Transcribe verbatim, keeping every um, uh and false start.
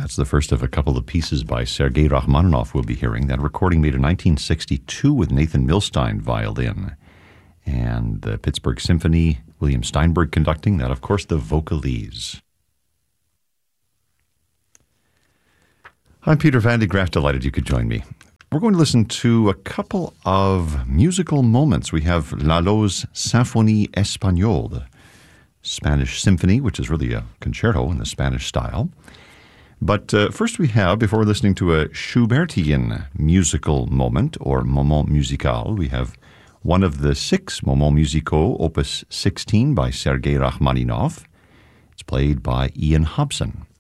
That's the first of a couple of pieces by Sergei Rachmaninoff we'll be hearing. That recording made in nineteen sixty-two with Nathan Milstein violin. And the Pittsburgh Symphony, William Steinberg conducting. That, of course, the Vocalese. I'm Peter Van de Graaff, delighted you could join me. We're going to listen to a couple of musical moments. We have Lalo's Symphonie Espagnole, the Spanish symphony, which is really a concerto in the Spanish style. But uh, first we have, before we're listening to a Schubertian musical moment, or moment musical, we have one of the six moments musicaux, opus sixteen by Sergei Rachmaninoff. It's played by Ian Hobson.